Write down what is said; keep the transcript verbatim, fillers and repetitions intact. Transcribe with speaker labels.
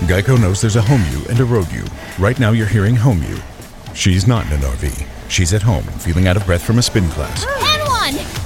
Speaker 1: Geico knows there's a home you and a road you. Right now you're hearing home you. She's not in an R V. She's at home, feeling out of breath from a spin class.
Speaker 2: And one!